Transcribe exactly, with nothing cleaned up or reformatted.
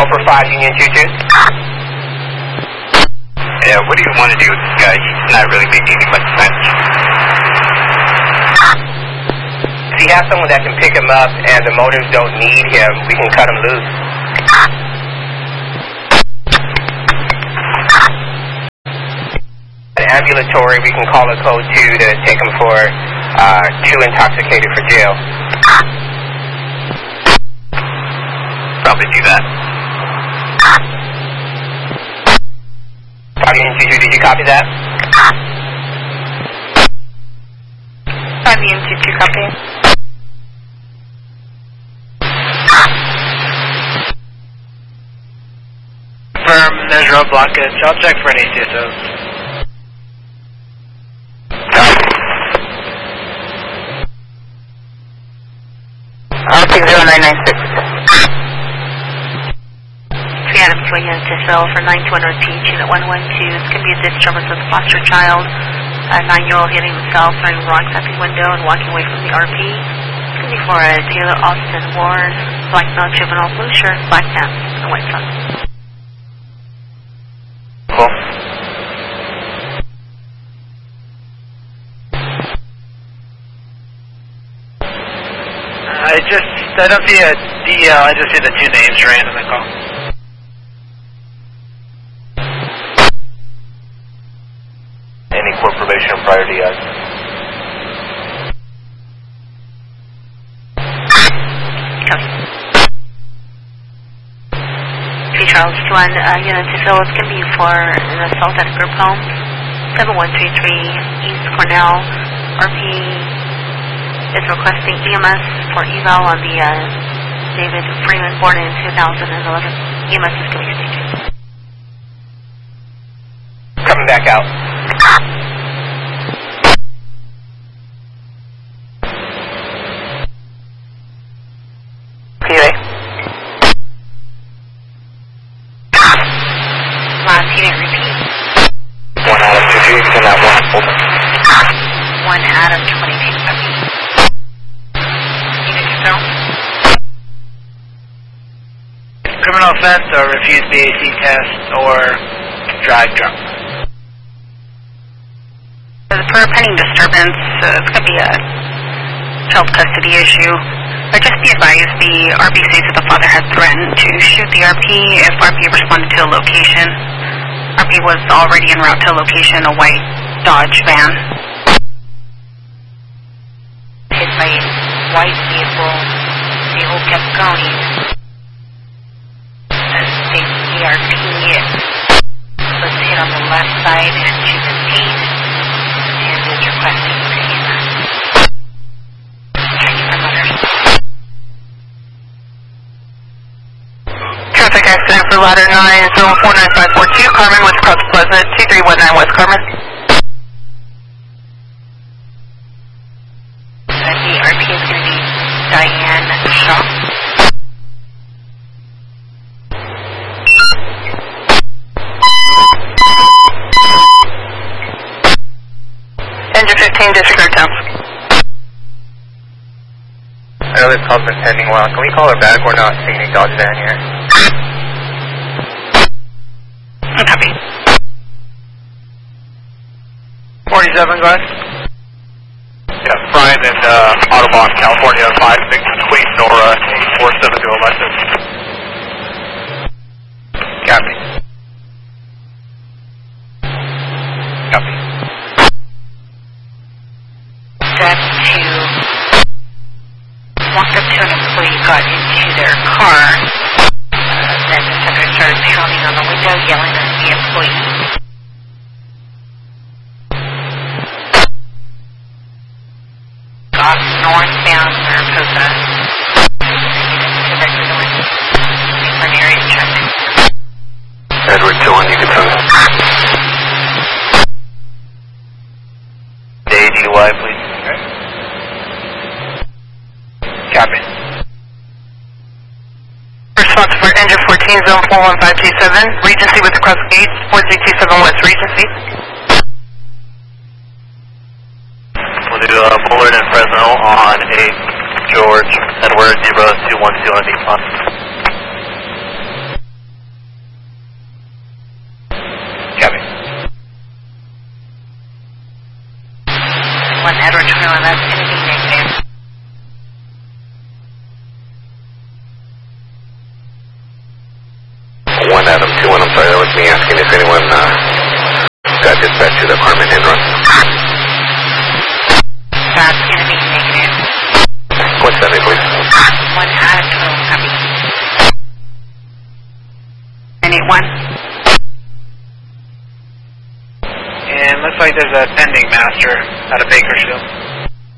for five Union two two. Yeah, what do you want to do with this guy? He's not really making any much sense. If you have someone that can pick him up and the motors don't need him, we can cut him loose. An ambulatory, we can call a code two to take him for uh, too intoxicated for jail. Probably do that. five Union two two, did you copy that? five Union two two, copy. Confirm, there's roadblock blockage. I'll check for any C S Os. R P zero nine nine six. three items to a unit to fill for nine two one zero T, unit one one two. It's going to be a disturbance of the foster child. A nine-year-old hitting himself, throwing rocks at the window and walking away from the R P. It's going to be for a Taylor Austin Ward, black male juvenile, blue shirt, black pants, and white socks. Cool. I just, I don't see a D L, I just see the two names ran in the call. Any court probation prior to D I? three Charles one, uh, unit to fill. It's going to be for an assault at a group home. seven one three three East Cornell. R P is requesting E M S for eval on the uh, David Freeman, born in two thousand eleven. E M S is going to be staged. Coming back out. P A. Last unit, repeat. One Adam two two, send that one. Over. One Adam twenty-two. Unit to fill. Criminal offense or refused B A C test or drive drunk. For a pending disturbance, uh, it's going to be a child custody issue. But just be advised, the R P states that the father has threatened to shoot the R P if R P responded to a location. R P was already en route to a location, a white Dodge van. Hit by a white vehicle. The whole kept going. As states the R P was hit on the left side and to the knee. And is requesting for E M S. Checking for mothers. Traffic accident for ladder nine zero four nine five four two, Carmen with Cross Pleasant, two three one nine West Carmen. Uh, the R P is going to be Diane Shaw. Engine fifteen, disregard temps. I know this call's been pending a while. Can we call her back? We're not seeing any Dodge van here. Copy. forty-seven, go ahead. Yeah, Brian in uh, Audubon, California, five six Queen Nora, eight four seven to Alexis. Copy. Copy. Step to walk up to an employee, got into their car, uh, then the offender started pounding on the window, yelling at the employee. Got northbound Mariposa. Directly going for an area check. Edward two one, you can tell us. Day D Y, please. Okay. Copy. Response for engine fourteen, zone four one five two seven, Regency with cross gates, four three two seven West Regency. We'll do uh, Bullard and Fresno on eight George Edward zero two one two on the pond. Edward True, and that's going to be negative. One Adam, two one, I'm sorry, that was me asking if anyone uh, got dispatched to the apartment in run. That's going to be negative. What's that, please? One Adam True, copy. nine eight one. And looks like there's a pending master out of Bakersfield.